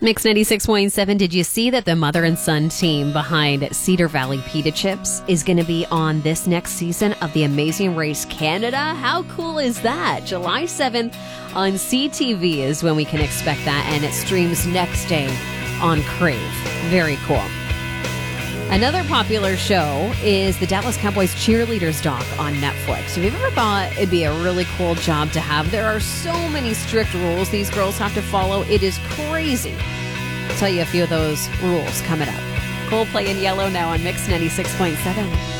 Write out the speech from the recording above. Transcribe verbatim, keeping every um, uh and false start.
Mix ninety-six point seven, did you see that the mother and son team behind Cedar Valley Pita Chips is going to be on this next season of The Amazing Race Canada? How cool is that? July seventh on C T V is when we can expect that, and it streams next day on Crave. Very cool. Another popular show is the Dallas Cowboys cheerleaders doc on Netflix. Have you ever thought it'd be a really cool job to have? There are so many strict rules these girls have to follow. It is crazy. I'll tell you a few of those rules coming up. Coldplay in Yellow now on Mix ninety-six point seven.